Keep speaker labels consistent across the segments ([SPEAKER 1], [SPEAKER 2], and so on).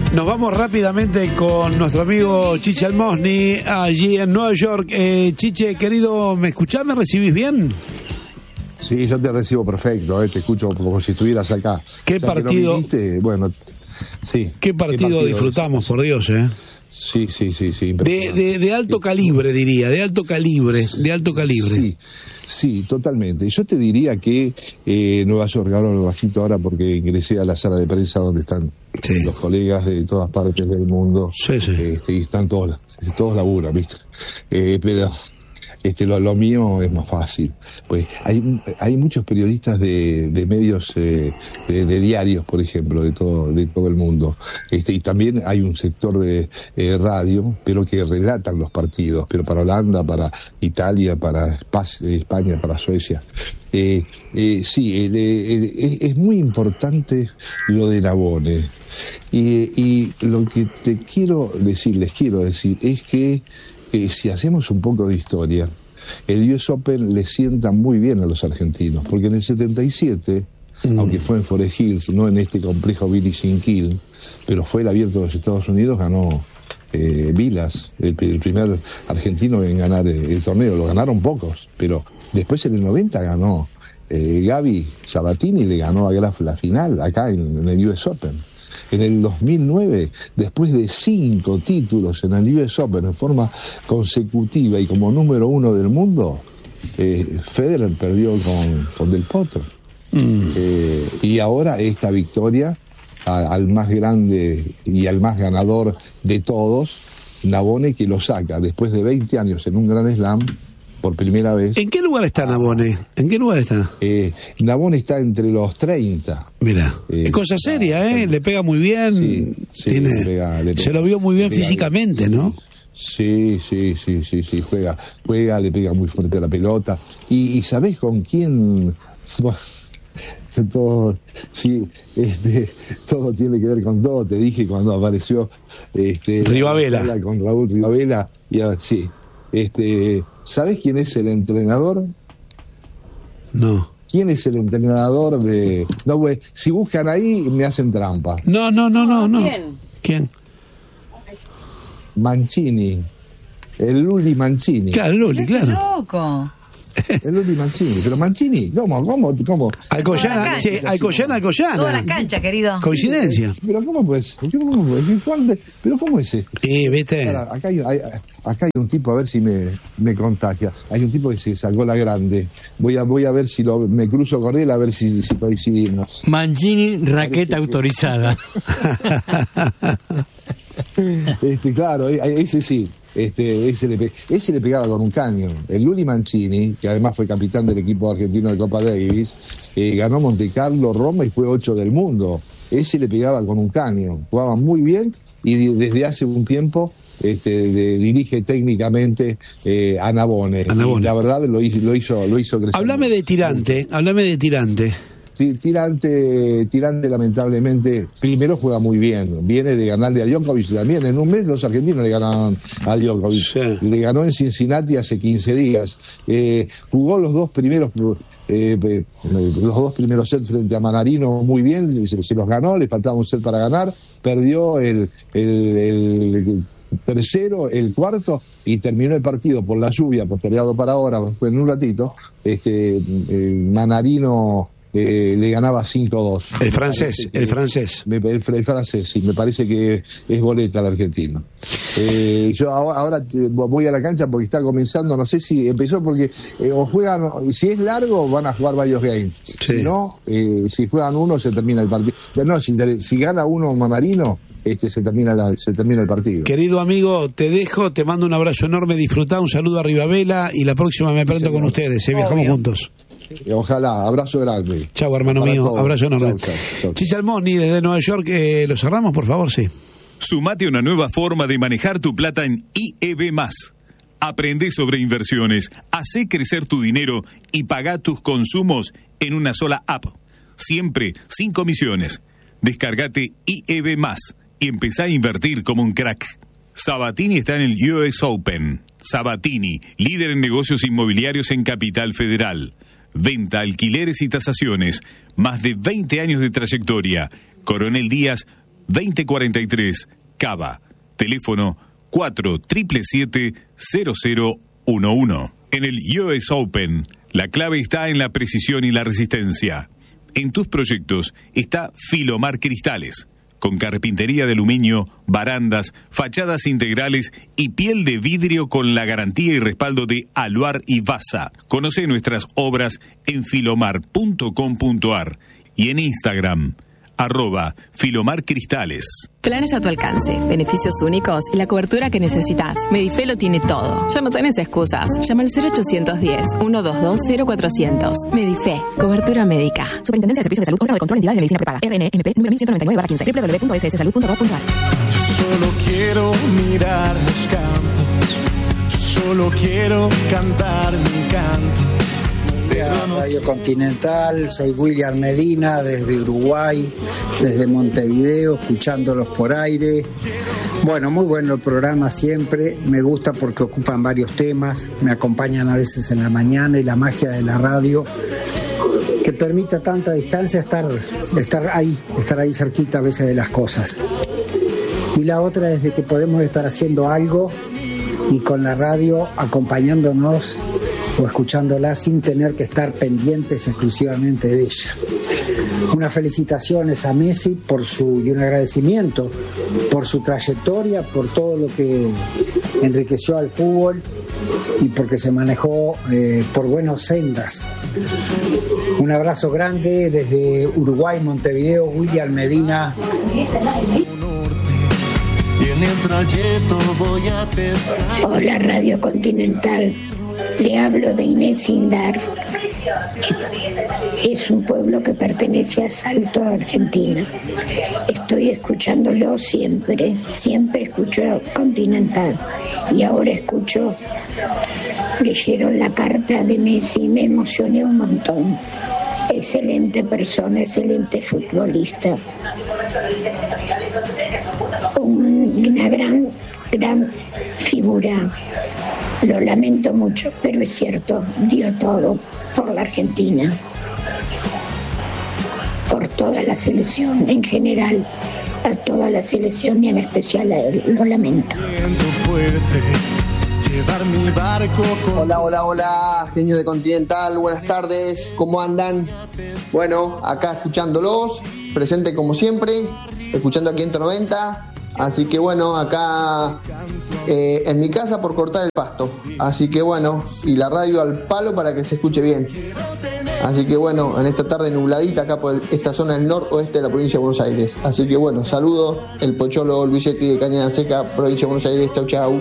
[SPEAKER 1] Nos vamos rápidamente con nuestro amigo Chiche Almosny, allí en Nueva York. Chiche, querido, ¿me escuchás? ¿Me recibís bien?
[SPEAKER 2] Sí, yo te recibo perfecto, te escucho como si estuvieras acá.
[SPEAKER 1] ¿Qué partido?
[SPEAKER 2] No viniste, bueno, sí.
[SPEAKER 1] ¿Qué partido disfrutamos, por Dios,
[SPEAKER 2] Sí.
[SPEAKER 1] De alto calibre, diría, de alto calibre.
[SPEAKER 2] Sí, totalmente. Yo te diría que Nueva York, hablo bajito ahora porque ingresé a la sala de prensa donde están los colegas de todas partes del mundo.
[SPEAKER 1] Sí.
[SPEAKER 2] Y están todos laburan, ¿viste? Pero lo mío es más fácil. Pues hay muchos periodistas de medios, de diarios, por ejemplo, de todo el mundo. Y también hay un sector de radio, pero que relatan los partidos, pero para Holanda, para Italia, para España, para Suecia. Es muy importante lo de Navone. Y lo que les quiero decir es que si hacemos un poco de historia, el US Open le sienta muy bien a los argentinos, porque en el 77, aunque fue en Forest Hills, no en este complejo Billie Jean King, pero fue el Abierto de los Estados Unidos, ganó Vilas, el primer argentino en ganar el torneo. Lo ganaron pocos, pero después en el 90 ganó Gaby Sabatini, le ganó a Graf la final acá en el US Open. En el 2009, después de 5 títulos en el US Open en forma consecutiva y como número 1 del mundo, Federer perdió con Del Potro. Y ahora esta victoria al más grande y al más ganador de todos, Navone, que lo saca después de 20 años en un Grand Slam por primera vez.
[SPEAKER 1] ¿En qué lugar está Navone?
[SPEAKER 2] Navone está entre los 30.
[SPEAKER 1] Mira, es cosa seria, le pega muy bien.
[SPEAKER 2] Sí, le pega,
[SPEAKER 1] se lo vio muy bien físicamente, ¿no?
[SPEAKER 2] Sí, juega, le pega muy fuerte a la pelota. ¿Y sabés con quién? Todo tiene que ver con todo. Te dije cuando apareció
[SPEAKER 1] Rivabela.
[SPEAKER 2] Con Raúl Rivabela. ¿Sabés quién es el entrenador?
[SPEAKER 1] No.
[SPEAKER 2] ¿Quién es el entrenador de...? No, güey, si buscan ahí, me hacen trampa.
[SPEAKER 1] No. ¿Quién?
[SPEAKER 2] Mancini. El Luli Mancini.
[SPEAKER 1] Claro, el Luli, claro.
[SPEAKER 3] Loco.
[SPEAKER 2] El Luli Mancini. Pero Mancini, ¿cómo?
[SPEAKER 1] Alcoyana.
[SPEAKER 3] Toda la cancha, querido.
[SPEAKER 1] Coincidencia.
[SPEAKER 2] Pero ¿cómo pues? ¿Pero cómo es esto?
[SPEAKER 1] ¿Viste?
[SPEAKER 2] Ahora, acá hay un tipo, a ver si me contagia. Hay un tipo que se sacó la grande. Voy a ver si me cruzo con él, a ver si coincidimos.
[SPEAKER 4] Mancini, raqueta autorizada.
[SPEAKER 2] Claro, ese sí. Ese le pegaba con un caño. El Luli Mancini, que además fue capitán del equipo argentino de Copa Davis, ganó Monte Carlo, Roma y fue 8 del mundo. Ese le pegaba con un caño. Jugaba muy bien y desde hace un tiempo dirige técnicamente a Navone. Y la verdad lo hizo crecer.
[SPEAKER 1] Háblame de Tirante.
[SPEAKER 2] Tirante lamentablemente primero juega muy bien, viene de ganarle a Djokovic también. En un mes los argentinos le ganaron a Djokovic.
[SPEAKER 1] Sí.
[SPEAKER 2] Le ganó en Cincinnati hace 15 días. Jugó los dos primeros sets frente a Manarino muy bien, se los ganó, le faltaba un set para ganar, perdió el tercero, el cuarto, y terminó el partido por la lluvia, postergado para ahora, fue en un ratito. Manarino le ganaba 5-2.
[SPEAKER 1] El francés.
[SPEAKER 2] El francés, sí, me parece que es boleta el argentino. Yo ahora voy a la cancha porque está comenzando, no sé si empezó porque o juegan, si es largo van a jugar varios games.
[SPEAKER 1] Sí.
[SPEAKER 2] Si no, si juegan uno se termina el partido. Pero no, si gana uno Manarino, se termina el partido.
[SPEAKER 1] Querido amigo, te dejo, te mando un abrazo enorme, disfrutá, un saludo a Rivabela y la próxima me prendo con ustedes, viajamos juntos.
[SPEAKER 2] Ojalá, abrazo grande.
[SPEAKER 1] Chau, hermano mío,
[SPEAKER 2] todos.
[SPEAKER 1] abrazo enorme.
[SPEAKER 2] Chau.
[SPEAKER 1] Chiche Almosny desde Nueva York, ¿lo cerramos, por favor? Sí.
[SPEAKER 5] Sumate a una nueva forma de manejar tu plata en IEB+. Aprende sobre inversiones, hacé crecer tu dinero y pagá tus consumos en una sola app. Siempre sin comisiones. Descargate IEB+, y empezá a invertir como un crack. Sabatini está en el US Open. Sabatini, líder en negocios inmobiliarios en Capital Federal. Venta, alquileres y tasaciones. Más de 20 años de trayectoria. Coronel Díaz, 2043, Cava. Teléfono 4777-0011. En el US Open, la clave está en la precisión y la resistencia. En tus proyectos está Filomar Cristales, con carpintería de aluminio, barandas, fachadas integrales y piel de vidrio con la garantía y respaldo de Aluar y Vasa. Conoce nuestras obras en filomar.com.ar y en Instagram, @Filomar Cristales.
[SPEAKER 6] Planes a tu alcance, beneficios únicos y la cobertura que necesitas. Medife lo tiene todo. Ya no tenés excusas. Llama al 0810-122-0400. Medife, cobertura médica.
[SPEAKER 7] Superintendencia de Servicios de Salud, órgano de control entidad de medicina prepaga. RNMP número 1199/15. www.sssalud.gov.ar.
[SPEAKER 8] Solo quiero mirar los campos. Solo quiero cantar mi canto.
[SPEAKER 9] Radio Continental, soy William Medina desde Uruguay, desde Montevideo, escuchándolos por aire. Bueno, muy bueno el programa siempre, me gusta porque ocupan varios temas, me acompañan a veces en la mañana y la magia de la radio que permite a tanta distancia estar ahí cerquita a veces de las cosas. Y la otra es de que podemos estar haciendo algo y con la radio acompañándonos o escuchándola sin tener que estar pendientes exclusivamente de ella. Unas felicitaciones a Messi y un agradecimiento por su trayectoria, por todo lo que enriqueció al fútbol y porque se manejó por buenas sendas. Un abrazo grande desde Uruguay, Montevideo, William Medina.
[SPEAKER 10] Hola Radio Continental, le hablo de Inés Indar. Es un pueblo que pertenece a Salto, Argentina. Estoy escuchándolo siempre escucho Continental y ahora leyeron la carta de Messi, me emocioné un montón. Excelente persona, excelente futbolista. Una gran figura. Lo lamento mucho, pero es cierto, dio todo por la Argentina, por toda la selección en general, a toda la selección y en especial a él. Lo lamento.
[SPEAKER 11] Hola, genio de Continental, buenas tardes, ¿cómo andan? Bueno, acá escuchándolos, presente como siempre, escuchando a 590. Así que bueno, acá en mi casa por cortar el pasto. Así que bueno, y la radio al palo para que se escuche bien. Así que bueno, en esta tarde nubladita acá por esta zona del noroeste de la provincia de Buenos Aires. Así que bueno, saludos, el Pocholo Luisetti de Cañada Seca, provincia de Buenos Aires. Chau, chau.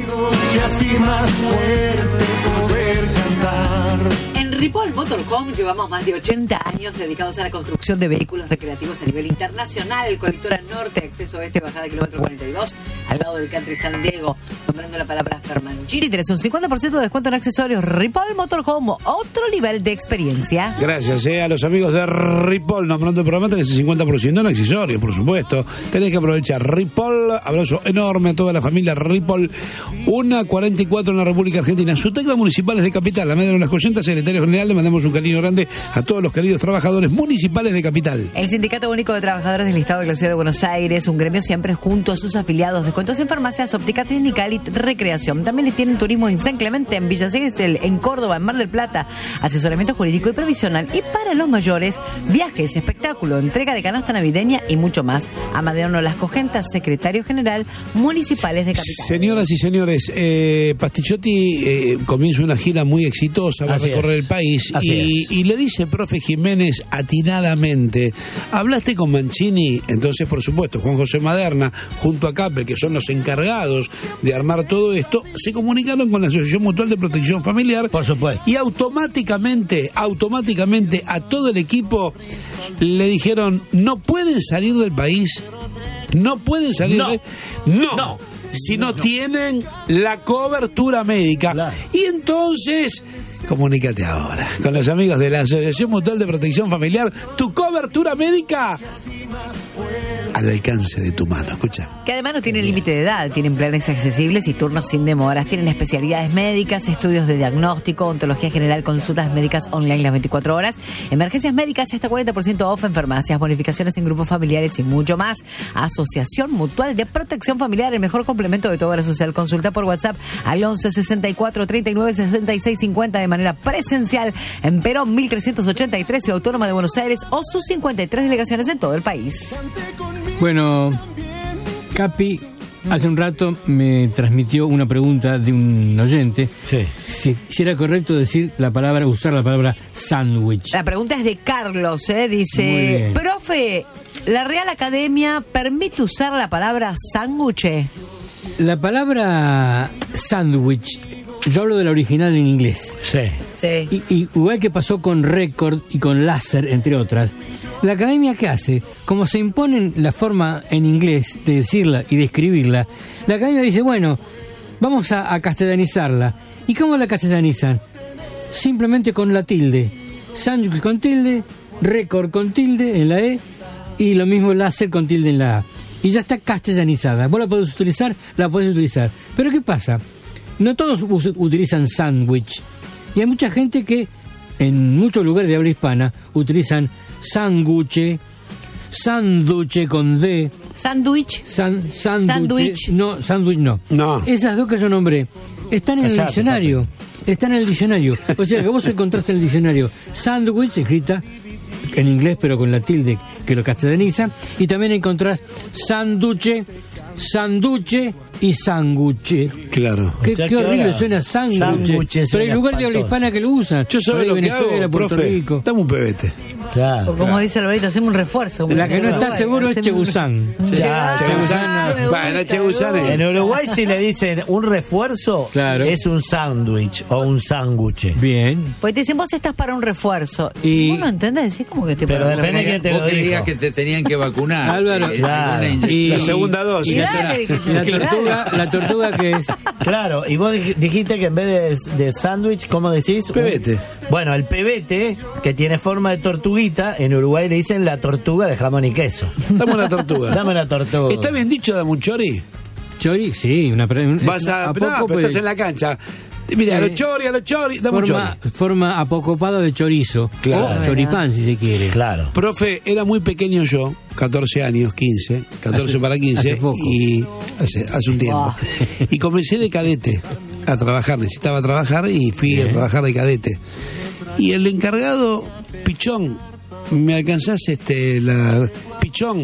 [SPEAKER 3] En Ripoll Motorhome llevamos más de 80 años dedicados a la construcción de vehículos recreativos a nivel internacional. Colectora Norte, acceso oeste, bajada kilómetro 42, al lado del Country San Diego. Nombrando la palabra Fermanchini, tenés un 50% de descuento en accesorios. Ripoll Motorhome, otro nivel de experiencia.
[SPEAKER 1] Gracias a los amigos de Ripoll. Nombrando el programa, tenés el 50% en accesorios, por supuesto. Tenés que aprovechar Ripoll. Abrazo enorme a toda la familia Ripoll. 1:44 en la República Argentina. Su tecla municipales de Capital, la Media de las Coyentas, secretario general. Le mandamos un cariño grande a todos los queridos trabajadores municipales de Capital.
[SPEAKER 3] El Sindicato Único de Trabajadores del Estado de la Ciudad de Buenos Aires, un gremio siempre junto a sus afiliados. Descuentos en farmacias, ópticas, sindical y recreación. También les tienen turismo en San Clemente, en Villa Gesell, en Córdoba, en Mar del Plata. Asesoramiento jurídico y previsional. Y para los mayores, viajes, espectáculo, entrega de canasta navideña y mucho más. Amadeo Nolas Cogentas, secretario general municipales de Capital.
[SPEAKER 1] Señoras y señores, Pasticciotti comienza una gira muy exitosa, va a recorrer el país y le dice, profe Jiménez, atinadamente, ¿hablaste con Mancini? Entonces, por supuesto, Juan José Maderna, junto a Capel, que son los encargados de armar todo esto, se comunicaron con la Asociación Mutual de Protección Familiar.
[SPEAKER 4] Por supuesto.
[SPEAKER 1] Y automáticamente a todo el equipo le dijeron, no pueden salir del país, no pueden salir del país. No. Si no tienen la cobertura médica. Claro. Y entonces, comunícate ahora con los amigos de la Asociación Mutual de Protección Familiar. Tu cobertura médica al alcance de tu mano. Escucha.
[SPEAKER 3] Que además no tienen límite de edad, tienen planes accesibles y turnos sin demoras, tienen especialidades médicas, estudios de diagnóstico, ontología general, consultas médicas online las 24 horas, emergencias médicas y hasta 40% off en farmacias, bonificaciones en grupos familiares y mucho más. Asociación Mutual de Protección Familiar, el mejor complemento de tu obra social. Consulta por WhatsApp al 11 64 39 66 50 de manera presencial en Perón 1383, Ciudad Autónoma de Buenos Aires, o sus 53 delegaciones en todo el país.
[SPEAKER 4] Bueno, Capi hace un rato me transmitió una pregunta de un oyente.
[SPEAKER 12] Sí.
[SPEAKER 4] Si era correcto usar la palabra sándwich.
[SPEAKER 3] La pregunta es de Carlos, dice, profe, ¿la Real Academia permite usar la palabra sándwich?
[SPEAKER 4] La palabra sándwich, yo hablo de la original en inglés.
[SPEAKER 3] Sí.
[SPEAKER 4] Y igual que pasó con récord y con láser, entre otras, la academia, ¿qué hace? Como se imponen la forma en inglés de decirla y de escribirla, la academia dice, bueno, vamos a castellanizarla. ¿Y cómo la castellanizan? Simplemente con la tilde. Sándwich con tilde, récord con tilde en la E, y lo mismo láser con tilde en la A. Y ya está castellanizada. Vos la podés utilizar, la podés utilizar. Pero ¿qué pasa? No todos utilizan sándwich. Y hay mucha gente que en muchos lugares de habla hispana utilizan sándwich con D.
[SPEAKER 3] Sándwich.
[SPEAKER 4] Sándwich. No, sándwich no.
[SPEAKER 1] No.
[SPEAKER 4] Esas dos que yo nombré están en el diccionario. Están en el diccionario. O sea que vos encontraste en el diccionario sándwich escrita en inglés pero con la tilde que lo castellaniza, y también encontrás sándwich y sándwich.
[SPEAKER 1] Claro.
[SPEAKER 4] Qué horrible suena sándwich. Pero hay lugares de habla hispana que lo usan.
[SPEAKER 1] Yo soy lo
[SPEAKER 4] Venezuela,
[SPEAKER 1] que hago,
[SPEAKER 4] Puerto
[SPEAKER 1] profe.
[SPEAKER 4] Rico.
[SPEAKER 1] Dame un pebete.
[SPEAKER 12] Claro.
[SPEAKER 3] O como dice Alvarito, hacemos un refuerzo.
[SPEAKER 4] La que no está seguro es Chegusán.
[SPEAKER 1] Bueno, Chegusán.
[SPEAKER 12] En Uruguay si le dicen un refuerzo,
[SPEAKER 4] claro,
[SPEAKER 12] es un sándwich o un sándwich.
[SPEAKER 4] Bien.
[SPEAKER 3] Pues te dicen, vos estás para un refuerzo.
[SPEAKER 4] Y
[SPEAKER 3] vos no entendés, decís como que te
[SPEAKER 12] pero depende de quién te lo
[SPEAKER 13] vos creías
[SPEAKER 12] dijo.
[SPEAKER 13] que te tenían que vacunar.
[SPEAKER 4] Álvaro,
[SPEAKER 12] claro.
[SPEAKER 4] Y
[SPEAKER 1] la segunda dosis.
[SPEAKER 4] La tortuga que es.
[SPEAKER 12] Claro, y vos dijiste que en vez de sándwich, ¿cómo decís?
[SPEAKER 1] Pebete.
[SPEAKER 12] Bueno, el pebete, que tiene forma de tortuguita, en Uruguay le dicen la tortuga de jamón y queso.
[SPEAKER 1] Dame una tortuga.
[SPEAKER 12] Dame una tortuga.
[SPEAKER 1] ¿Está bien dicho, dame un chori?
[SPEAKER 4] Chori, sí.
[SPEAKER 1] Vas a
[SPEAKER 4] poco,
[SPEAKER 1] pero estás en la cancha. Mira, a los chori, dame un chori.
[SPEAKER 4] Forma apocopada de chorizo.
[SPEAKER 1] Claro.
[SPEAKER 4] O choripán, si se quiere.
[SPEAKER 12] Claro.
[SPEAKER 1] Profe, era muy pequeño yo, 14 años, 15, 14 para 15.
[SPEAKER 4] Hace poco.
[SPEAKER 1] Y hace un tiempo. Y comencé de cadete a trabajar, necesitaba trabajar y fui a trabajar de cadete. Y el encargado, Pichón, ¿me alcanzás Pichón?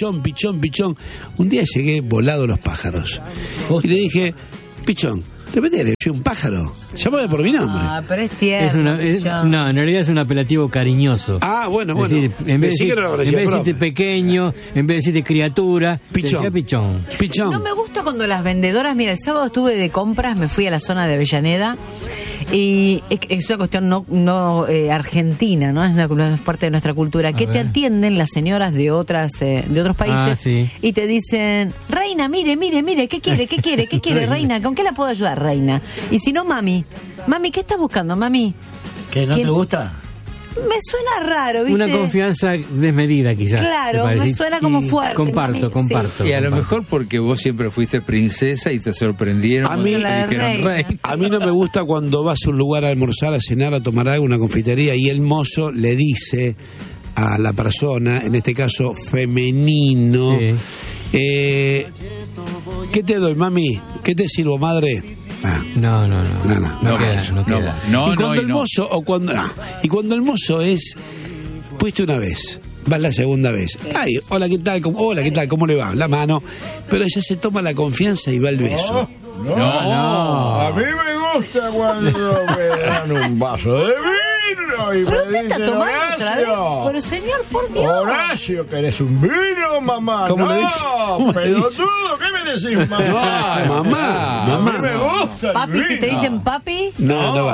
[SPEAKER 1] Un día llegué volado a los pájaros. Y le dije, Pichón, repetele, soy un pájaro. Llámame por mi nombre.
[SPEAKER 3] Ah, pero es tierno.
[SPEAKER 4] No, en realidad es un apelativo cariñoso.
[SPEAKER 1] Ah, bueno.
[SPEAKER 4] Es decir, en vez de decirte pequeñño, en vez de decirte criatura,
[SPEAKER 1] Pichón.
[SPEAKER 4] Pichón.
[SPEAKER 3] No me gusta cuando las vendedoras, mira, el sábado estuve de compras, me fui a la zona de Avellaneda, y es una cuestión no argentina, ¿no? Es parte de nuestra cultura, que te atienden las señoras de otros países y te dicen, reina, mire, ¿qué quiere, reina? ¿Con qué la puedo ayudar, reina? Y si no, mami, ¿qué estás buscando, mami?
[SPEAKER 12] ¿Que no te gusta?
[SPEAKER 3] Me suena raro, ¿viste?
[SPEAKER 4] Una confianza desmedida, quizás.
[SPEAKER 3] Claro, me suena como fuerte.
[SPEAKER 4] Comparto.
[SPEAKER 13] Y a lo mejor porque vos siempre fuiste princesa y te sorprendieron.
[SPEAKER 1] A mí no me gusta cuando vas a un lugar a almorzar, a cenar, a tomar algo, una confitería, y el mozo le dice a la persona, en este caso femenino, ¿qué te doy, mami? ¿Qué te sirvo, madre?
[SPEAKER 4] No queda.
[SPEAKER 1] Y cuando el mozo es, fuiste una vez, vas la segunda vez. Ay, hola, ¿qué tal? ¿Cómo le va? La mano. Pero ella se toma la confianza y va el beso.
[SPEAKER 12] No. A mí me gusta cuando me dan un vaso de vino y
[SPEAKER 3] ¿pero
[SPEAKER 12] me
[SPEAKER 3] usted está
[SPEAKER 12] dicen,
[SPEAKER 3] tomando otra vez?
[SPEAKER 12] Horacio.
[SPEAKER 3] Pero señor, por Dios.
[SPEAKER 12] Horacio, que eres un vino, mamá.
[SPEAKER 1] ¿Cómo
[SPEAKER 12] no,
[SPEAKER 1] le dice?
[SPEAKER 12] pelotudo, ¿qué me decís, mamá?
[SPEAKER 1] Mamá.
[SPEAKER 12] A mí me gusta el
[SPEAKER 3] Papi, si te
[SPEAKER 12] vino.
[SPEAKER 3] dicen papi.
[SPEAKER 1] No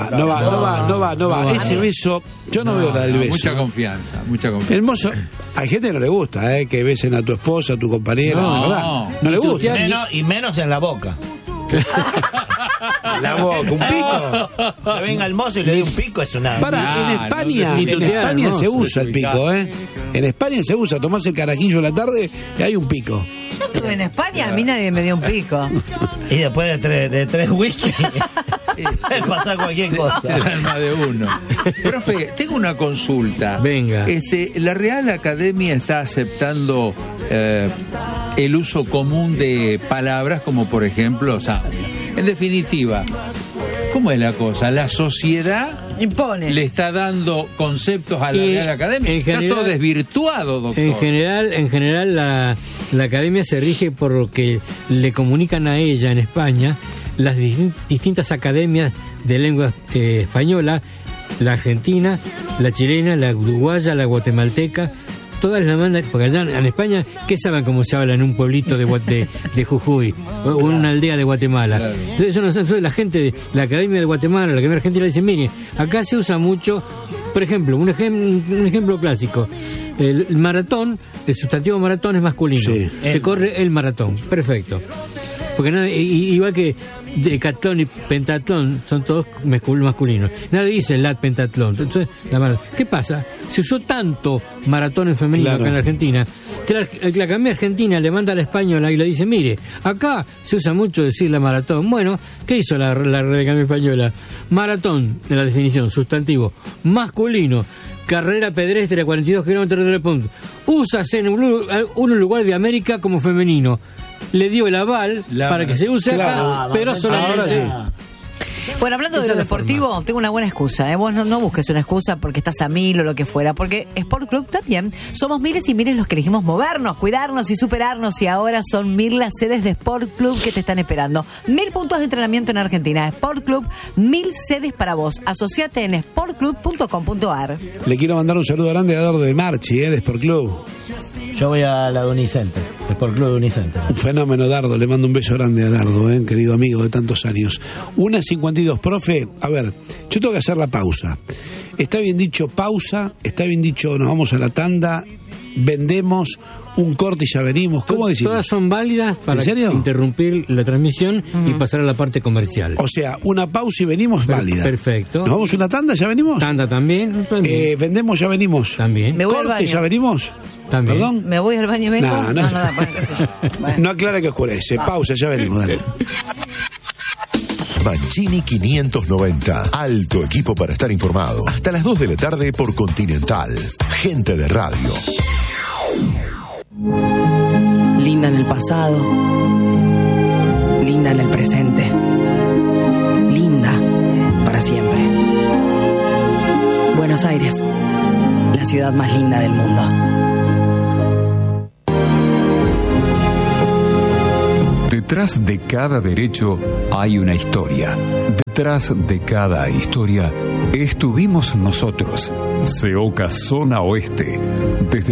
[SPEAKER 1] va. Ese beso, yo no veo la del beso.
[SPEAKER 13] Mucha confianza.
[SPEAKER 1] El mozo, hay gente que no le gusta, que besen a tu esposa, a tu compañera, la verdad. No le gusta.
[SPEAKER 12] Y menos en la boca.
[SPEAKER 1] La boca, un pico.
[SPEAKER 14] Que venga el mozo y le dé un pico, es una...
[SPEAKER 1] En España se usa el pico, ¿eh? En España se usa, tomás el carajillo a la tarde y hay un pico.
[SPEAKER 3] Yo estuve en España, a mí nadie me dio un pico.
[SPEAKER 14] Y después de tres whisky puede pasar cualquier cosa.
[SPEAKER 13] El alma de uno. Profe, tengo una consulta.
[SPEAKER 4] Venga.
[SPEAKER 13] La Real Academia está aceptando el uso común de palabras como, por ejemplo, en definitiva, ¿cómo es la cosa? La sociedad
[SPEAKER 3] impone,
[SPEAKER 13] le está dando conceptos a la Real Academia. Está todo desvirtuado, doctor.
[SPEAKER 4] En general la Academia se rige por lo que le comunican a ella en España las distintas academias de lengua española, la argentina, la chilena, la uruguaya, la guatemalteca. Todas las mandan, porque allá en España, ¿qué saben cómo se habla en un pueblito de Jujuy o en una aldea de Guatemala? Claro. Entonces la gente de la Academia de Guatemala, la Academia Argentina, dice, mire, acá se usa mucho, por ejemplo, un ejemplo clásico, el maratón, el sustantivo maratón es masculino, sí. Se corre el maratón, perfecto. Porque igual que decatlón y pentatlón son todos masculinos. Nadie dice lat pentatlón. Entonces, ¿qué pasa? Se usó tanto maratón en femenino acá en Argentina que la Academia Argentina le manda a la española y le dice, mire, acá se usa mucho decir la maratón. Bueno, ¿qué hizo la Academia Española? Maratón, de la definición, sustantivo, masculino, carrera pedestre a 42 kilómetros del punto. Úsase en un lugar de América como femenino. Le dio el aval para que se use acá, pero solamente...
[SPEAKER 3] Bueno, hablando de lo deportivo, tengo una buena excusa, ¿eh? Vos no busques una excusa porque estás a 1000 o lo que fuera, porque Sport Club también. Somos miles y miles los que elegimos movernos, cuidarnos y superarnos, y ahora son 1000 las sedes de Sport Club que te están esperando. 1000 puntos de entrenamiento en Argentina. Sport Club, 1000 sedes para vos. Asociate en sportclub.com.ar.
[SPEAKER 1] Le quiero mandar un saludo grande a Eduardo de Marchi, de Sport Club.
[SPEAKER 14] Yo voy a la de Unicenter, el Sport Club de Unicenter.
[SPEAKER 1] Un fenómeno, Dardo. Le mando un beso grande a Dardo, querido amigo de tantos años. 1:52, profe. A ver, yo tengo que hacer la pausa. Está bien dicho pausa, está bien dicho nos vamos a la tanda, vendemos un corte y ya venimos. ¿Cómo decimos?
[SPEAKER 4] Todas son válidas para interrumpir la transmisión y pasar a la parte comercial.
[SPEAKER 1] O sea, una pausa y venimos válida.
[SPEAKER 4] Perfecto.
[SPEAKER 1] ¿Nos vamos a una tanda? ¿Ya venimos?
[SPEAKER 4] Tanda también.
[SPEAKER 1] Vendemos, ya venimos.
[SPEAKER 4] También.
[SPEAKER 3] Me voy al
[SPEAKER 1] corte,
[SPEAKER 3] baño.
[SPEAKER 1] ¿Ya venimos?
[SPEAKER 4] También.
[SPEAKER 1] ¿Perdón?
[SPEAKER 3] ¿Me voy al baño y vengo?
[SPEAKER 1] No aclara que oscurece. Pausa, ya venimos. Dale.
[SPEAKER 15] Mancini 590. Alto equipo para estar informado. Hasta las 2 de la tarde por Continental. Gente de radio.
[SPEAKER 7] Linda en el pasado. Linda en el presente. Linda para siempre. Buenos Aires, la ciudad más linda del mundo.
[SPEAKER 16] Detrás de cada derecho hay una historia. Detrás de cada historia estuvimos nosotros. CEOCA Zona Oeste. Desde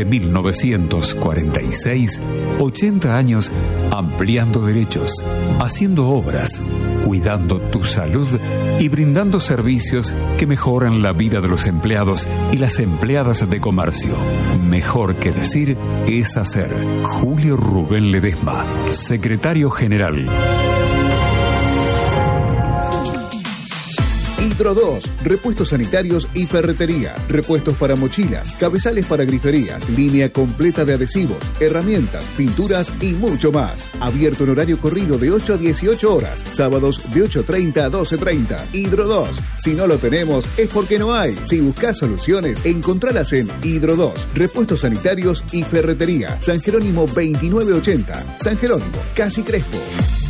[SPEAKER 16] 1946, 80 años ampliando derechos, haciendo obras, cuidando tu salud y brindando servicios que mejoran la vida de los empleados y las empleadas de comercio. Mejor que decir es hacer. Julio Rubén Ledesma, secretario general.
[SPEAKER 17] Hidro 2, repuestos sanitarios y ferretería, repuestos para mochilas, cabezales para griferías, línea completa de adhesivos, herramientas, pinturas y mucho más. Abierto en horario corrido de 8 a 18 horas, sábados de 8:30 a 12:30. Hidro 2, si no lo tenemos es porque no hay. Si buscas soluciones, encontralas en Hidro 2, repuestos sanitarios y ferretería. San Jerónimo 2980, San Jerónimo, Casi Crespo.